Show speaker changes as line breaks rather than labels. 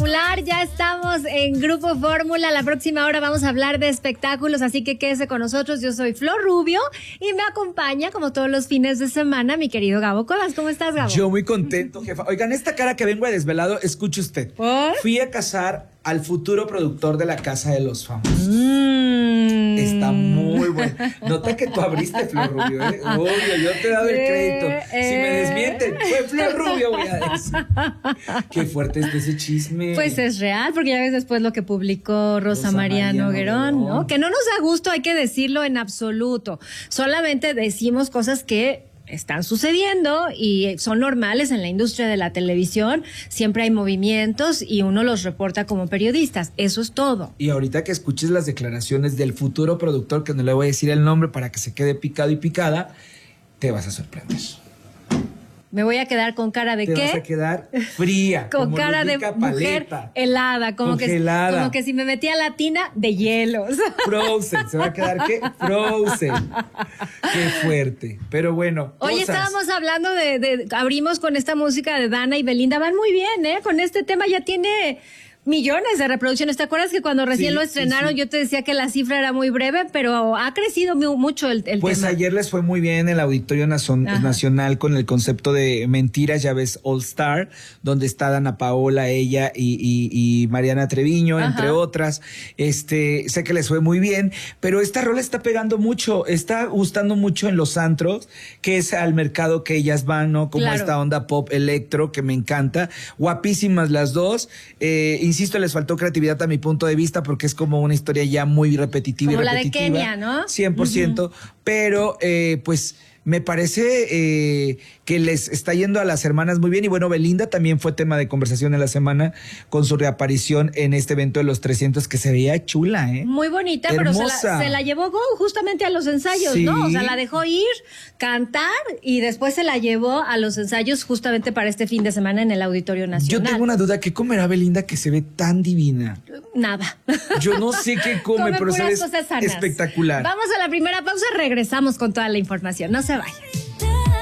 espectacular. Ya estamos en Grupo Fórmula. La próxima hora vamos a hablar de espectáculos, así que quédese con nosotros. Yo soy Flor Rubio y me acompaña, como todos los fines de semana, mi querido Gabo Cuevas. ¿Cómo estás, Gabo?
Yo muy contento, jefa. Oigan, esta cara que vengo de desvelado, escuche usted.
¿Por?
Fui a casar al futuro productor de La Casa de los Famosos. Está muy bueno. Nota que tú abriste, Flor Rubio, ¿eh? Obvio, yo te he dado el crédito. Si me desmienten, fue Flor Rubio, voy a decir. Qué fuerte está ese chisme.
Pues es real, porque ya ves después lo que publicó Rosa María Noguerón, ¿no? Que no nos da gusto, hay que decirlo en absoluto. Solamente decimos cosas que están sucediendo y son normales en la industria de la televisión. Siempre hay movimientos y uno los reporta como periodistas. Eso es todo.
Y ahorita que escuches las declaraciones del futuro productor, que no le voy a decir el nombre para que se quede picado y picada, te vas a sorprender.
Me voy a quedar con cara de
¿qué? Te vas a quedar fría.
Con
como
cara de mujer helada, como que si me metía la tina de hielos.
Frozen, ¿se va a quedar qué? Frozen. Qué fuerte. Pero bueno.
Oye, estábamos hablando abrimos con esta música de Dana y Belinda, van muy bien, ¿eh? Con este tema ya tiene millones de reproducciones. ¿Te acuerdas que cuando recién lo estrenaron yo te decía que la cifra era muy breve, pero ha crecido mucho el tema?
Pues ayer les fue muy bien en el Auditorio Nacional con el concepto de Mentiras, ya ves, All Star, donde está Dana Paola, ella y Mariana Treviño, entre otras. Sé que les fue muy bien, pero esta rola está pegando mucho, está gustando mucho en los antros, que es al mercado que ellas van, ¿no? Como esta onda pop electro que me encanta. Guapísimas las dos. Insisto, les faltó creatividad a mi punto de vista porque es como una historia ya muy repetitiva
como
y repetitiva.
Como la de Kenia, ¿no?
100%, pero pues me parece que les está yendo a las hermanas muy bien. Y bueno, Belinda también fue tema de conversación en la semana con su reaparición en este evento de los 300, que se veía chula, ¿eh?
Muy bonita,
hermosa.
Pero se la llevó justamente a los ensayos, ¿no? O sea, la dejó ir, cantar y después se la llevó a los ensayos justamente para este fin de semana en el Auditorio Nacional.
Yo tengo una duda, ¿qué comerá Belinda que se ve tan divina?
Nada.
Yo no sé qué come pero se ve espectacular.
Vamos a la primera pausa, regresamos con toda la información. No se vayan.